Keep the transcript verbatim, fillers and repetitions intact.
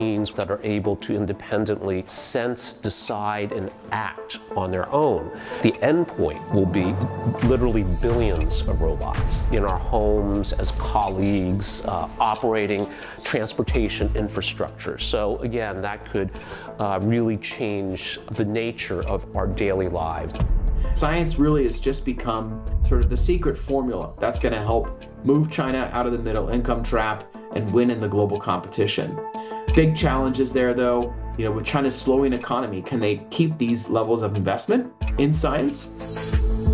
machines that are able to independently sense, decide, and act on their own. The end point will be literally billions of robots in our homes, as colleagues, uh, operating transportation infrastructure. So again, that could uh, really change the nature of our daily lives. Science really has just become sort of the secret formula that's going to help move China out of the middle income trap and win in the global competition. Big challenges there, though. You know, with China's slowing economy, can they keep these levels of investment in science?